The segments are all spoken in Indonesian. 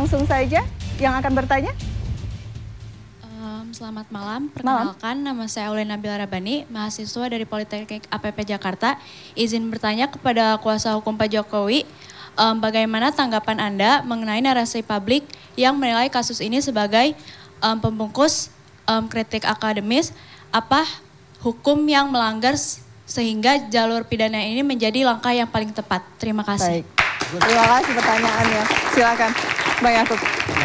langsung saja yang akan bertanya. Selamat malam, perkenalkan nama saya Aulia Nabila Rabani, mahasiswa dari Politeknik APP Jakarta. Izin bertanya kepada kuasa hukum Pak Jokowi, bagaimana tanggapan Anda mengenai narasi publik yang menilai kasus ini sebagai pembungkus kritik akademis, apa hukum yang melanggar sehingga jalur pidana ini menjadi langkah yang paling tepat? Terima kasih. Baik, terima kasih pertanyaannya. Silakan, Bang Yakub.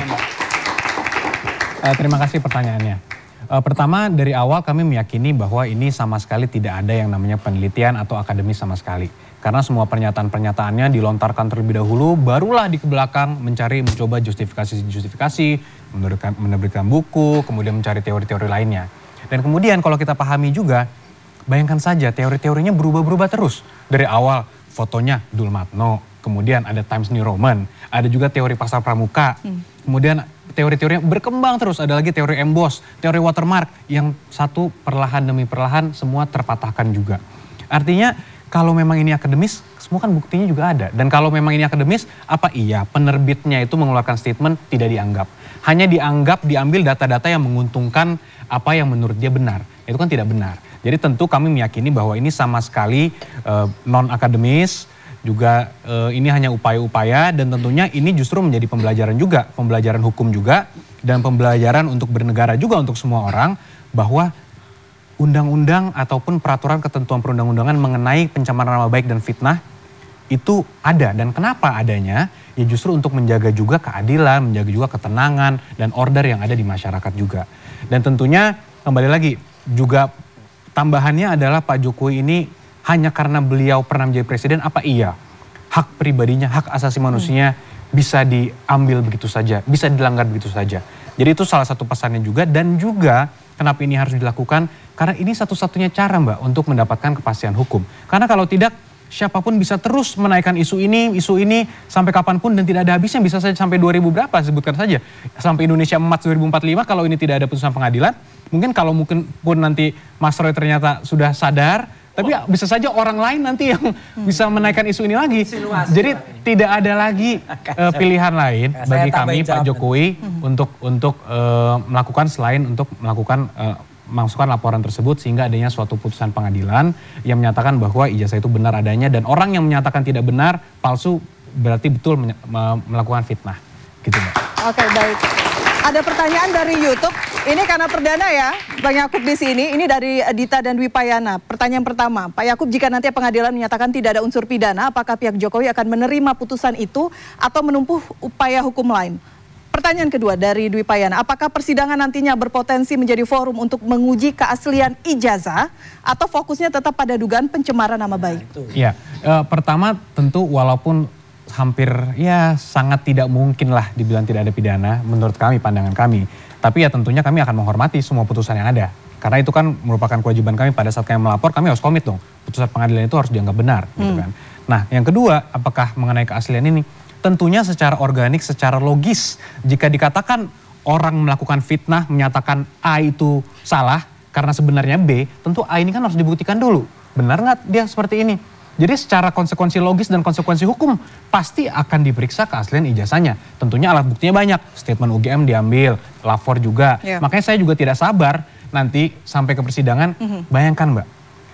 Terima kasih pertanyaannya. Pertama, dari awal kami meyakini bahwa ini sama sekali tidak ada yang namanya penelitian atau akademis sama sekali. Karena semua pernyataan-pernyataannya dilontarkan terlebih dahulu, barulah di belakang mencoba justifikasi, menerbitkan buku, kemudian mencari teori-teori lainnya. Dan kemudian kalau kita pahami juga, bayangkan saja teori-teorinya berubah-berubah terus. Dari awal fotonya Dulmatno, kemudian ada Times New Roman, ada juga teori pasar pramuka, kemudian teori-teorinya berkembang terus, ada lagi teori emboss, teori watermark, yang satu perlahan demi perlahan semua terpatahkan juga. Artinya kalau memang ini akademis, semua kan buktinya juga ada. Dan kalau memang ini akademis, apa iya penerbitnya itu mengeluarkan statement tidak dianggap. Hanya diambil data-data yang menguntungkan apa yang menurut dia benar. Itu kan tidak benar. Jadi tentu kami meyakini bahwa ini sama sekali non-akademis, juga ini hanya upaya-upaya, dan tentunya ini justru menjadi pembelajaran juga, pembelajaran hukum juga, dan pembelajaran untuk bernegara juga untuk semua orang, bahwa undang-undang ataupun peraturan ketentuan perundang-undangan mengenai pencemaran nama baik dan fitnah itu ada. Dan kenapa adanya? Ya justru untuk menjaga juga keadilan, menjaga juga ketenangan dan order yang ada di masyarakat juga. Dan tentunya kembali lagi juga tambahannya adalah Pak Jokowi ini hanya karena beliau pernah menjadi presiden, apa iya hak pribadinya, hak asasi manusianya bisa diambil begitu saja, bisa dilanggar begitu saja. Jadi itu salah satu pesannya juga, dan juga kenapa ini harus dilakukan, karena ini satu-satunya cara Mbak untuk mendapatkan kepastian hukum. Karena kalau tidak, siapapun bisa terus menaikkan isu ini sampai kapanpun dan tidak ada habisnya, bisa saja sampai 2000 berapa, sebutkan saja. Sampai Indonesia emas 2045 kalau ini tidak ada putusan pengadilan, mungkin pun nanti Mas Roy ternyata sudah sadar, tapi bisa saja orang lain nanti yang bisa menaikkan isu ini lagi. Jadi tidak ada lagi pilihan lain bagi kami Pak Jokowi untuk melakukan selain untuk melakukan masukkan laporan tersebut sehingga adanya suatu putusan pengadilan yang menyatakan bahwa ijazah itu benar adanya, dan orang yang menyatakan tidak benar, palsu, berarti betul melakukan fitnah. Gitu Mbak. Oke, baik. Ada pertanyaan dari YouTube. Ini karena perdana ya, Bang Yakub di sini. Ini dari Dita dan Dwi Payana. Pertanyaan pertama, Pak Yakub, jika nanti pengadilan menyatakan tidak ada unsur pidana, apakah pihak Jokowi akan menerima putusan itu atau menempuh upaya hukum lain? Pertanyaan kedua dari Dwi Payana, apakah persidangan nantinya berpotensi menjadi forum untuk menguji keaslian ijazah atau fokusnya tetap pada dugaan pencemaran nama baik? Iya, pertama tentu walaupun hampir ya sangat tidak mungkin lah dibilang tidak ada pidana menurut kami, pandangan kami. Tapi ya tentunya kami akan menghormati semua putusan yang ada. Karena itu kan merupakan kewajiban kami pada saat kami melapor, kami harus komit dong. Putusan pengadilan itu harus dianggap benar gitu kan. Nah yang kedua, apakah mengenai keaslian ini? Tentunya secara organik, secara logis, jika dikatakan orang melakukan fitnah menyatakan A itu salah karena sebenarnya B, tentu A ini kan harus dibuktikan dulu. Benar nggak dia seperti ini? Jadi secara konsekuensi logis dan konsekuensi hukum pasti akan diperiksa keaslian ijazahnya. Tentunya alat buktinya banyak, statement UGM diambil, lapor juga. Makanya saya juga tidak sabar nanti sampai ke persidangan. Bayangkan Mbak,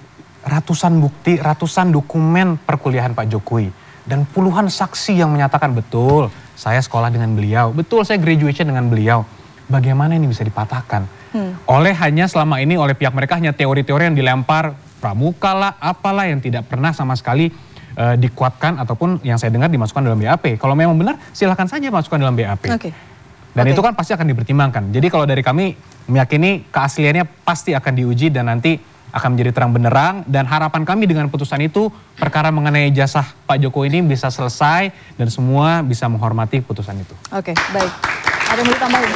ratusan bukti, ratusan dokumen perkuliahan Pak Jokowi. Dan puluhan saksi yang menyatakan betul saya sekolah dengan beliau, betul saya graduation dengan beliau. Bagaimana ini bisa dipatahkan? Hanya selama ini oleh pihak mereka hanya teori-teori yang dilempar, pramuka lah, apalah yang tidak pernah sama sekali dikuatkan ataupun yang saya dengar dimasukkan dalam BAP. Kalau memang benar silahkan saja masukkan dalam BAP. Dan itu kan pasti akan dipertimbangkan. Jadi kalau dari kami meyakini keasliannya pasti akan diuji dan nanti akan menjadi terang benderang, dan harapan kami dengan putusan itu perkara mengenai ijazah Pak Jokowi ini bisa selesai dan semua bisa menghormati putusan itu. Oke, baik. Ada yang mau ditambahin?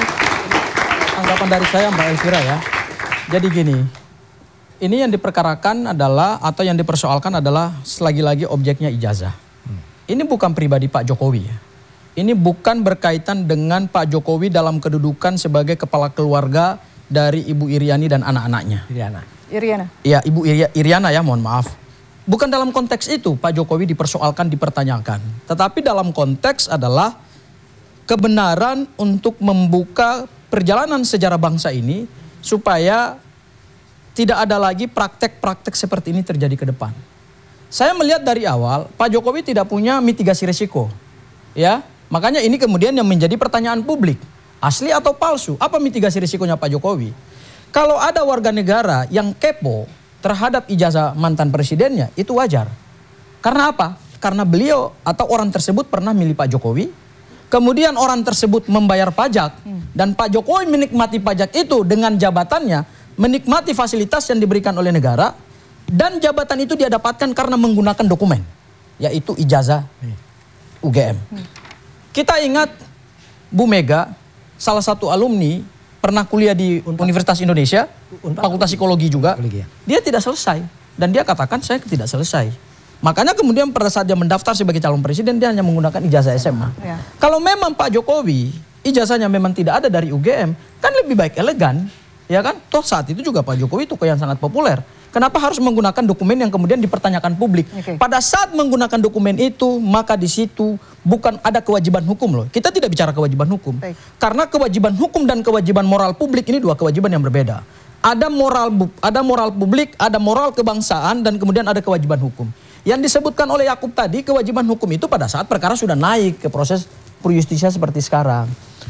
Anggapan dari saya Mbak Elvira ya. Jadi gini, ini yang diperkarakan adalah atau yang dipersoalkan adalah selagi-lagi objeknya ijazah. Ini bukan pribadi Pak Jokowi ya. Ini bukan berkaitan dengan Pak Jokowi dalam kedudukan sebagai kepala keluarga dari Ibu Iriani dan anak-anaknya. Iriana. Ya, Ibu Iriana ya, mohon maaf. Bukan dalam konteks itu Pak Jokowi dipersoalkan, dipertanyakan. Tetapi dalam konteks adalah kebenaran untuk membuka perjalanan sejarah bangsa ini supaya tidak ada lagi praktek-praktek seperti ini terjadi ke depan. Saya melihat dari awal Pak Jokowi tidak punya mitigasi risiko. Ya, makanya ini kemudian yang menjadi pertanyaan publik. Asli atau palsu? Apa mitigasi risikonya Pak Jokowi? Kalau ada warga negara yang kepo terhadap ijazah mantan presidennya, itu wajar. Karena apa? Karena beliau atau orang tersebut pernah milih Pak Jokowi, kemudian orang tersebut membayar pajak, dan Pak Jokowi menikmati pajak itu dengan jabatannya, menikmati fasilitas yang diberikan oleh negara, dan jabatan itu dia dapatkan karena menggunakan dokumen, yaitu ijazah UGM. Kita ingat Bu Mega, salah satu alumni, pernah kuliah di Universitas Indonesia, Fakultas Psikologi juga, dia tidak selesai. Dan dia katakan saya tidak selesai. Makanya kemudian pada saat dia mendaftar sebagai calon presiden, dia hanya menggunakan ijazah SMA. Ya. Kalau memang Pak Jokowi, ijazahnya memang tidak ada dari UGM, kan lebih baik elegan. Ya kan? Toh saat itu juga Pak Jokowi tokoh yang sangat populer. Kenapa harus menggunakan dokumen yang kemudian dipertanyakan publik? Pada saat menggunakan dokumen itu, maka di situ bukan ada kewajiban hukum loh. Kita tidak bicara kewajiban hukum. Karena kewajiban hukum dan kewajiban moral publik ini dua kewajiban yang berbeda. Ada moral publik, ada moral kebangsaan, dan kemudian ada kewajiban hukum. Yang disebutkan oleh Yakub tadi, kewajiban hukum itu pada saat perkara sudah naik ke proses pro justisia seperti sekarang.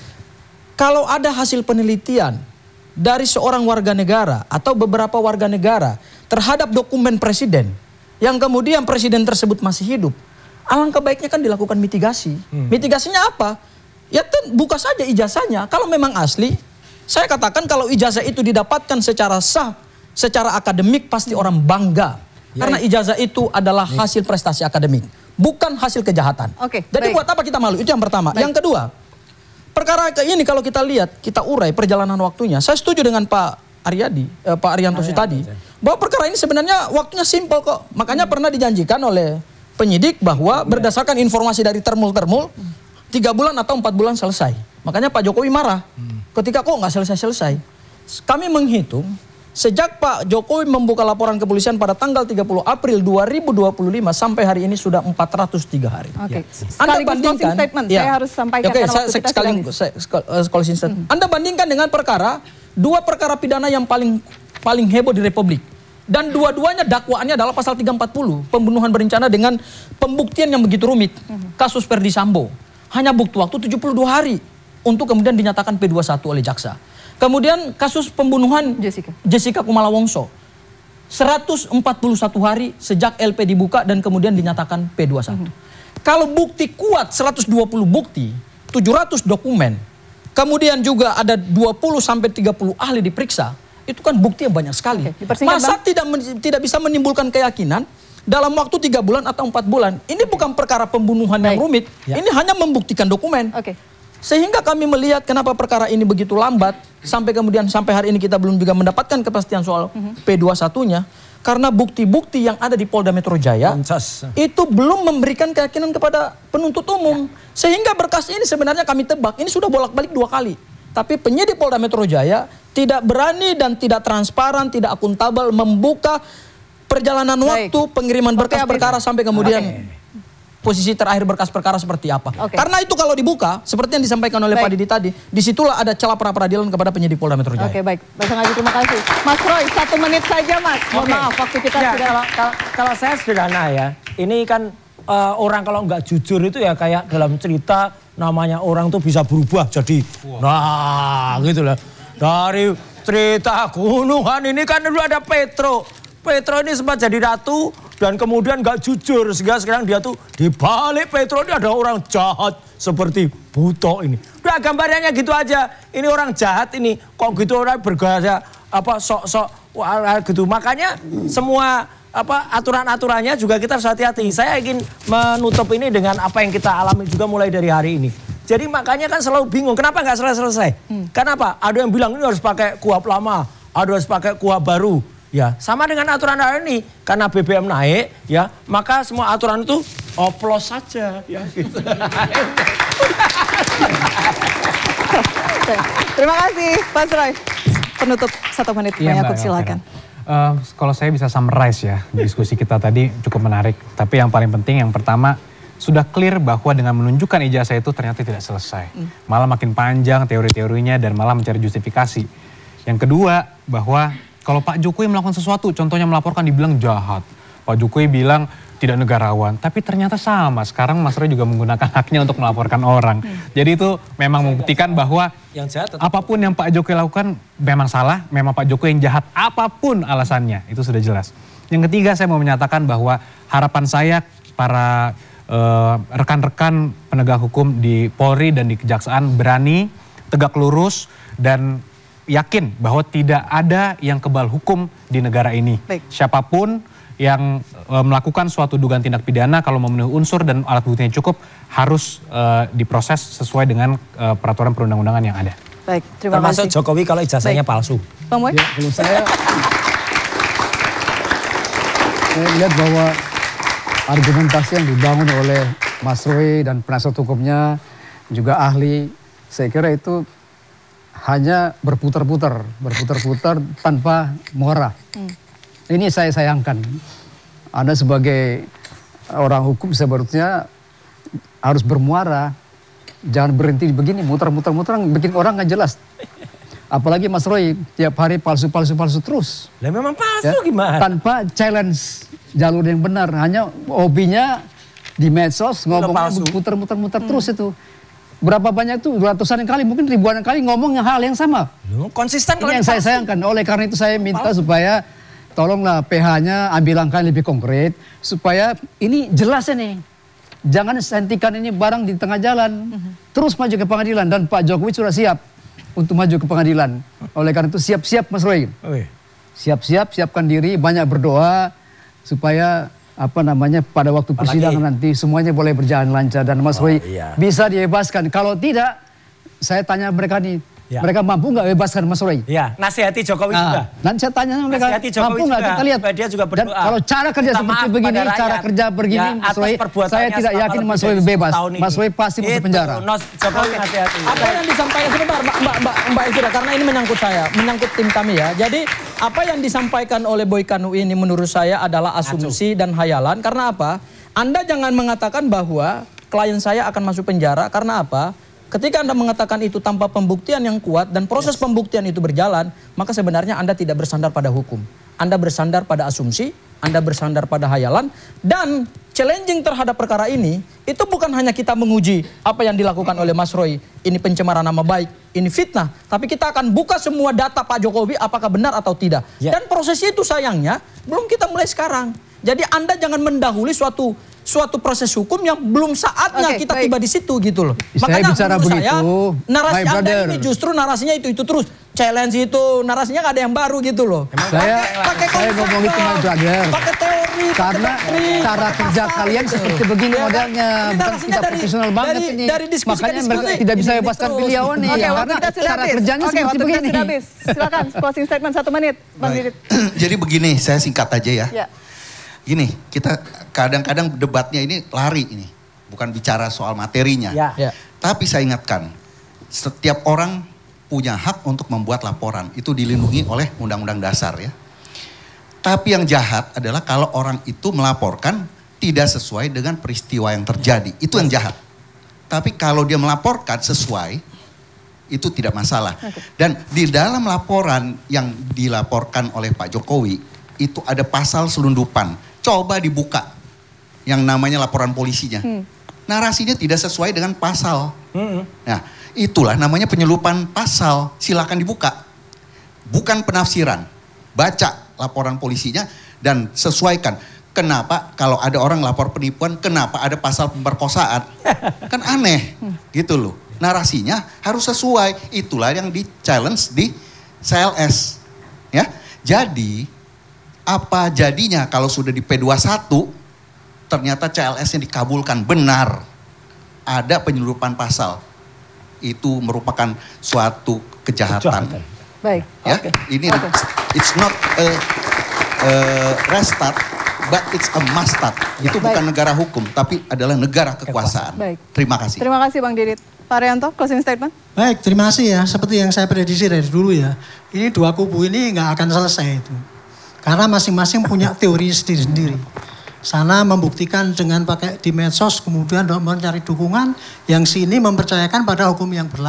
Kalau ada hasil penelitian dari seorang warga negara atau beberapa warga negara terhadap dokumen presiden yang kemudian presiden tersebut masih hidup, alangkah baiknya kan dilakukan mitigasi. Mitigasinya apa? Ya buka saja ijazahnya. Kalau memang asli, saya katakan kalau ijazah itu didapatkan secara sah, secara akademik, pasti orang bangga. Karena ijazah itu adalah hasil prestasi akademik, bukan hasil kejahatan. Jadi buat apa kita malu? Itu yang pertama. Yang kedua, perkara ini kalau kita lihat, kita urai perjalanan waktunya. Saya setuju dengan Pak Arianto tadi, bahwa perkara ini sebenarnya waktunya simpel kok. Makanya pernah dijanjikan oleh penyidik bahwa berdasarkan informasi dari termul-termul, 3 bulan atau 4 bulan selesai. Makanya Pak Jokowi marah ketika kok nggak selesai-selesai. Kami menghitung, sejak Pak Jokowi membuka laporan kepolisian pada tanggal 30 April 2025 sampai hari ini sudah 403 hari. Anda bandingkan, saya harus sampaikan Anda bandingkan dengan perkara, 2 perkara pidana yang paling heboh di Republik. Dan dua-duanya dakwaannya adalah pasal 340, pembunuhan berencana dengan pembuktian yang begitu rumit. Kasus Ferdi Sambo, hanya butuh waktu 72 hari untuk kemudian dinyatakan P21 oleh jaksa. Kemudian kasus pembunuhan Jessica Kumala Wongso, 141 hari sejak LP dibuka dan kemudian dinyatakan P21. Kalau bukti kuat 120 bukti, 700 dokumen, kemudian juga ada 20 sampai 30 ahli diperiksa, itu kan bukti yang banyak sekali. Masa tidak bisa menimbulkan keyakinan dalam waktu 3 bulan atau 4 bulan? Ini bukan perkara pembunuhan yang rumit, ini hanya membuktikan dokumen. Sehingga kami melihat kenapa perkara ini begitu lambat, sampai kemudian sampai hari ini kita belum juga mendapatkan kepastian soal P21-nya. Karena bukti-bukti yang ada di Polda Metro Jaya itu belum memberikan keyakinan kepada penuntut umum. Sehingga berkas ini sebenarnya kami tebak, ini sudah bolak-balik 2 kali. Tapi penyidik Polda Metro Jaya tidak berani dan tidak transparan, tidak akuntabel membuka perjalanan waktu pengiriman berkas perkara sampai kemudian posisi terakhir berkas perkara seperti apa. Karena itu kalau dibuka, seperti yang disampaikan oleh Pak Didi tadi, disitulah ada celah pra-peradilan kepada penyidik Polda Metro Jaya. Baik. Bang Haji, terima kasih. Mas Roy, 1 menit saja Mas. Mohon maaf, waktu kita sudah... Kalau saya sederhana ya, ini kan orang kalau nggak jujur itu ya kayak dalam cerita namanya orang tuh bisa berubah jadi, nah gitu loh. Dari cerita gunungan ini kan dulu ada Petro. Petro ini sempat jadi ratu dan kemudian gak jujur sehingga sekarang dia tuh dibalik Petro ini ada orang jahat seperti Buto ini. Udah gambarannya gitu aja. Ini orang jahat ini kok gitu orang bergaya apa sok-sok gitu. Makanya semua aturan-aturannya juga kita harus hati-hati. Saya ingin menutup ini dengan apa yang kita alami juga mulai dari hari ini. Jadi makanya kan selalu bingung kenapa nggak selesai-selesai. Kenapa? Ada yang bilang ini harus pakai kuhap lama, ada harus pakai kuhap baru. Ya, sama dengan aturan hari ini, karena BBM naik, ya, maka semua aturan itu oplos saja, ya. Gitu. Terima kasih, Mas Roy. Penutup 1 menit, Bang Yakub, silakan. Kalau saya bisa summarize ya, diskusi kita tadi cukup menarik. Tapi yang paling penting, yang pertama, sudah clear bahwa dengan menunjukkan ijazah itu ternyata tidak selesai. Malah makin panjang teori-teorinya dan malah mencari justifikasi. Yang kedua, bahwa kalau Pak Jokowi melakukan sesuatu, contohnya melaporkan dibilang jahat. Pak Jokowi bilang tidak negarawan, tapi ternyata sama. Sekarang Mas Roy juga menggunakan haknya untuk melaporkan orang. Jadi itu memang membuktikan bahwa apapun yang Pak Jokowi lakukan memang salah, memang Pak Jokowi yang jahat, apapun alasannya, itu sudah jelas. Yang ketiga, saya mau menyatakan bahwa harapan saya para rekan-rekan penegak hukum di Polri dan di Kejaksaan berani, tegak lurus, dan yakin bahwa tidak ada yang kebal hukum di negara ini. Baik. Siapapun yang melakukan suatu dugaan tindak pidana, kalau memenuhi unsur dan alat buktinya cukup, harus diproses sesuai dengan peraturan perundang-undangan yang ada. Baik, terima Termasuk kasih. Jokowi kalau ijazahnya palsu. Bang Boy? Ya, kalau saya lihat bahwa argumentasi yang dibangun oleh Mas Roy dan penasihat hukumnya, juga ahli, saya kira itu hanya berputar-putar tanpa muara. Ini saya sayangkan. Anda sebagai orang hukum sebenarnya harus bermuara. Jangan berhenti begini, muter-muter bikin orang nggak jelas. Apalagi Mas Roy tiap hari palsu terus. Lah memang palsu gimana? Tanpa challenge jalur yang benar. Hanya hobinya di medsos ngomongnya muter-muter terus itu. Berapa banyak tuh, ratusan kali, mungkin ribuan kali ngomong hal yang sama. Konsisten kalau Ini yang saya sayangkan. Oleh karena itu saya minta supaya tolonglah PH-nya ambil langkah lebih konkret. Supaya ini jelas ini. Jangan hentikan ini barang di tengah jalan. Terus maju ke pengadilan. Dan Pak Jokowi sudah siap untuk maju ke pengadilan. Oleh karena itu siap-siap Mas Roy. Siap-siap, siapkan diri, banyak berdoa. Supaya pada waktu persidangan nanti semuanya boleh berjalan lancar dan Mas Roy bisa dibebaskan. Kalau tidak, saya tanya mereka nih, mereka mampu nggak bebaskan Mas Roy? Ya, nasihati Jokowi juga. Nanti saya tanya mereka, mampu nggak? Kita lihat. Dia juga berdoa. Dan kalau cara kerja seperti begini, cara kerja begini, Mas Roy, saya tidak yakin Mas Roy bebas. Mas Roy pasti masuk penjara. Jokowi nasihati. Apa yang disampaikan sebentar Mbak Elvira, karena ini menyangkut saya, menyangkut tim kami ya. Jadi apa yang disampaikan oleh Boy Kanu ini menurut saya adalah asumsi dan hayalan. Karena apa? Anda jangan mengatakan bahwa klien saya akan masuk penjara. Karena apa? Ketika Anda mengatakan itu tanpa pembuktian yang kuat dan proses pembuktian itu berjalan, maka sebenarnya Anda tidak bersandar pada hukum. Anda bersandar pada asumsi, Anda bersandar pada hayalan, dan challenging terhadap perkara ini, itu bukan hanya kita menguji apa yang dilakukan oleh Mas Roy, ini pencemaran nama baik, ini fitnah, tapi kita akan buka semua data Pak Jokowi apakah benar atau tidak. Dan prosesnya itu sayangnya belum kita mulai sekarang. Jadi Anda jangan mendahului suatu proses hukum yang belum saatnya kita tiba di situ gitu loh. Makanya bicara menurut begitu, saya narasi Anda ini justru narasinya itu terus. Challenge itu narasinya nggak ada yang baru gitu loh. Saya ngomong itu my brother. Pakai teori, karena cara kerja kalian seperti begini modelnya. Bukan kita profesional banget ini. Makanya mereka tidak bisa bebaskan beliau nih. Karena cara kerjanya seperti begini. Silakan closing statement 1 menit, Bang Didit. Jadi begini, saya singkat aja ya. Gini, kita kadang-kadang debatnya ini lari ini. Bukan bicara soal materinya. Tapi saya ingatkan, setiap orang punya hak untuk membuat laporan. Itu dilindungi oleh Undang-Undang Dasar ya. Tapi yang jahat adalah kalau orang itu melaporkan tidak sesuai dengan peristiwa yang terjadi. Itu yang jahat. Tapi kalau dia melaporkan sesuai, itu tidak masalah. Dan di dalam laporan yang dilaporkan oleh Pak Jokowi, itu ada pasal selundupan. Coba dibuka yang namanya laporan polisinya. Narasinya tidak sesuai dengan pasal. Nah, itulah namanya penyeludupan pasal. Silakan dibuka. Bukan penafsiran. Baca laporan polisinya dan sesuaikan. Kenapa kalau ada orang lapor penipuan, kenapa ada pasal pemerkosaan? Kan aneh gitu loh. Narasinya harus sesuai. Itulah yang di-challenge di CLS. Ya. Jadi apa jadinya kalau sudah di P21 ternyata CLS-nya dikabulkan benar. Ada penyeludupan pasal. Itu merupakan suatu kejahatan. Baik. Ya, ini it's not a restart, but it's a mustard. Itu bukan negara hukum, tapi adalah negara kekuasaan. Baik. Terima kasih. Terima kasih Bang Didit. Pak Rianto, closing statement. Baik, terima kasih ya. Seperti yang saya prediksi dari dulu ya. Ini dua kubu ini nggak akan selesai itu. Karena masing-masing punya teori sendiri-sendiri. sana membuktikan dengan pakai di medsos, kemudian mencari dukungan, yang sini mempercayakan pada hukum yang berlaku.